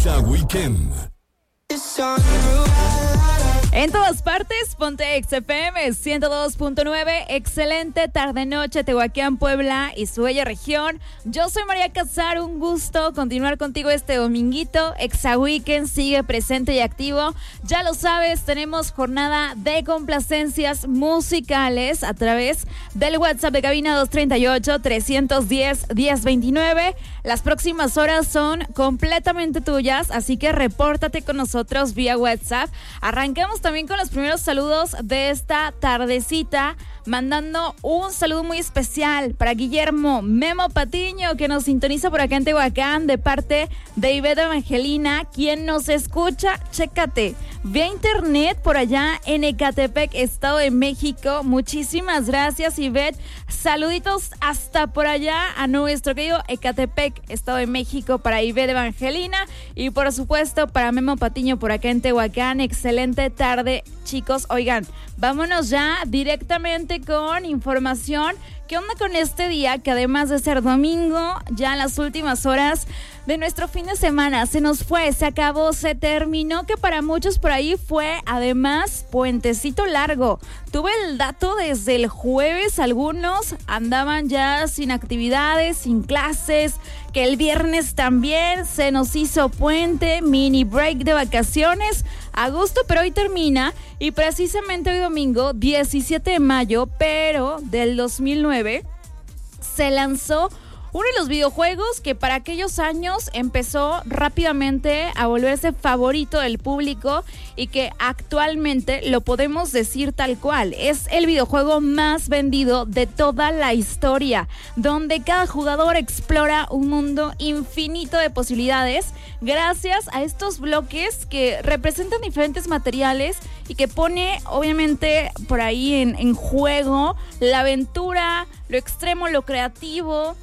Exa Weekend. En todas partes, ponte XFM 102.9, excelente tarde-noche, Tehuacán, Puebla y su bella región. Yo soy María Casar, un gusto continuar contigo este dominguito. Exa Weekend sigue presente y activo. Ya lo sabes, tenemos jornada de complacencias musicales a través del WhatsApp de cabina 238-310-1029. Las próximas horas son completamente tuyas, así que repórtate con nosotros vía WhatsApp. Arrancamos también con los primeros saludos de esta tardecita, mandando un saludo muy especial para Guillermo Memo Patiño, que nos sintoniza por acá en Tehuacán, de parte de Ivette Evangelina, quien nos escucha, chécate, vía internet por allá en Ecatepec, Estado de México. Muchísimas gracias, Ivette. Saluditos hasta por allá a nuestro querido Ecatepec, Estado de México, para Ivette Evangelina y por supuesto para Memo Patiño por acá en Tehuacán. Excelente tarde, chicos. Oigan, vámonos ya directamente con información. ¿Qué onda con este día? Que además de ser domingo, ya en las últimas horas de nuestro fin de semana se nos fue, se acabó, se terminó, que para muchos por ahí fue además puentecito largo. Tuve el dato desde el jueves, algunos andaban ya sin actividades, sin clases, que el viernes también se nos hizo puente, mini break de vacaciones, a gusto, pero hoy termina y precisamente hoy domingo 17 de mayo, pero del 2009, se lanzó uno de los videojuegos que para aquellos años empezó rápidamente a volverse favorito del público y que actualmente lo podemos decir tal cual. Es el videojuego más vendido de toda la historia, donde cada jugador explora un mundo infinito de posibilidades gracias a estos bloques que representan diferentes materiales y que pone obviamente por ahí en juego la aventura, lo extremo, lo creativo,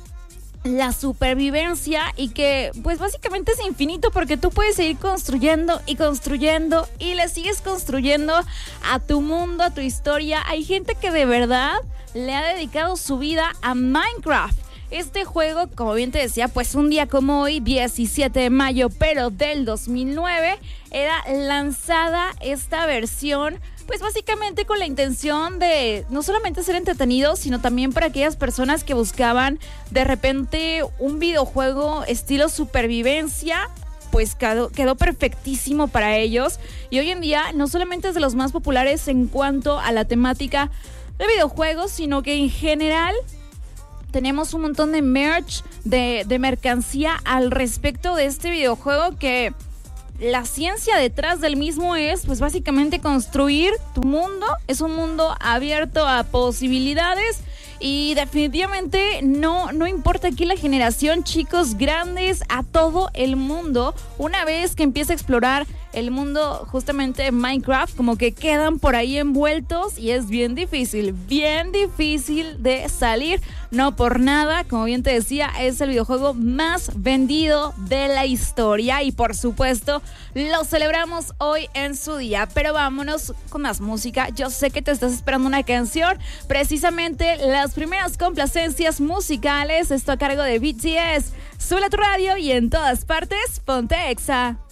la supervivencia, y que pues básicamente es infinito porque tú puedes seguir construyendo y construyendo y le sigues construyendo a tu mundo, a tu historia. Hay gente que de verdad le ha dedicado su vida a Minecraft. Este juego, como bien te decía, pues un día como hoy, 17 de mayo, pero del 2009, era lanzada esta versión, pues básicamente con la intención de no solamente ser entretenido, sino también para aquellas personas que buscaban de repente un videojuego estilo supervivencia, pues quedó perfectísimo para ellos. Y hoy en día no solamente es de los más populares en cuanto a la temática de videojuegos, sino que en general tenemos un montón de merch, de mercancía al respecto de este videojuego, que la ciencia detrás del mismo es pues básicamente construir tu mundo. Es un mundo abierto a posibilidades y definitivamente no importa aquí la generación, chicos, grandes, a todo el mundo. Una vez que empieza a explorar el mundo justamente de Minecraft, como que quedan por ahí envueltos y es bien difícil de salir. No por nada, como bien te decía, es el videojuego más vendido de la historia y por supuesto lo celebramos hoy en su día. Pero vámonos con más música. Yo sé que te estás esperando una canción, precisamente las primeras complacencias musicales, esto a cargo de BTS. Sube a tu radio y en todas partes, ponte Exa.